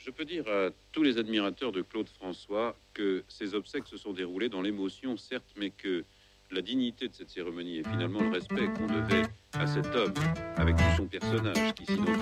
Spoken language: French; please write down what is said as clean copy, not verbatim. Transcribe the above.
Je peux dire à tous les admirateurs de Claude François que ces obsèques se sont déroulées dans l'émotion, certes, mais que la dignité de cette cérémonie et finalement le respect qu'on devait à cet homme avec tout son personnage qui s'identifie